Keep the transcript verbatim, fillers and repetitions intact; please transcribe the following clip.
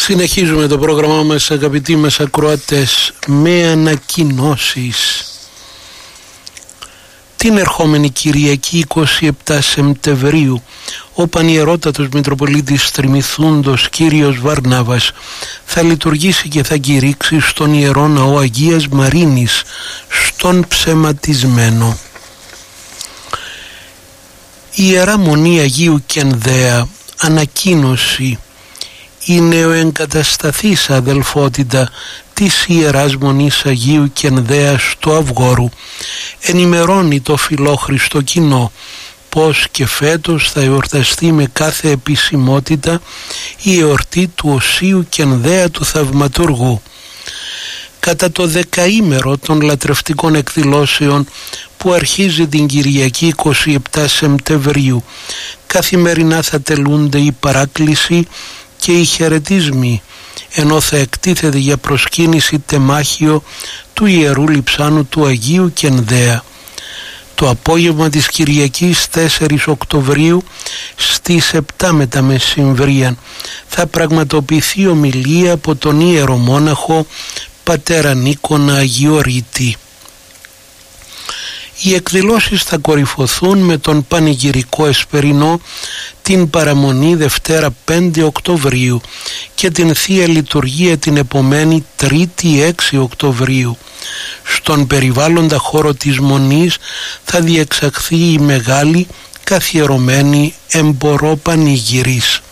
Συνεχίζουμε το πρόγραμμά μας, αγαπητοί μας ακροατές, με ανακοινώσεις. Την ερχόμενη Κυριακή είκοσι επτά Σεπτεμβρίου ο Πανιερότατος Μητροπολίτης Τριμηθούντος κύριος Βαρνάβας θα λειτουργήσει και θα κηρύξει στον Ιερό Ναό Αγίας Μαρίνης, στον Ψεματισμένο. Η Ιερά Μονή Αγίου Κενδέα ανακοίνωση: η νεοεγκατασταθής αδελφότητα της Ιεράς Μονής Αγίου Κενδέα στο Αυγόρου ενημερώνει το φιλόχριστο κοινό πως και φέτος θα εορταστεί με κάθε επισημότητα η εορτή του Οσίου Κενδέα του Θαυματουργού. Κατά το δεκαήμερο των λατρευτικών εκδηλώσεων που αρχίζει την Κυριακή είκοσι επτά Σεπτεμβρίου, καθημερινά θα τελούνται η παράκληση και οι χαιρετισμοί, ενώ θα εκτίθεται για προσκύνηση τεμάχιο του Ιερού Λειψάνου του Αγίου Κενδέα. Το απόγευμα της Κυριακής τέσσερις Οκτωβρίου στις επτά μετά μεσημβρία θα πραγματοποιηθεί ομιλία από τον ιερομόναχο πατέρα Νίκονα Αγιορείτη. Οι εκδηλώσεις θα κορυφωθούν με τον πανηγυρικό εσπερινό την παραμονή Δευτέρα πέντε Οκτωβρίου και την Θεία Λειτουργία την επομένη Τρίτη έξι Οκτωβρίου. Στον περιβάλλοντα χώρο της Μονής θα διεξαχθεί η μεγάλη καθιερωμένη εμπορό πανηγυρής.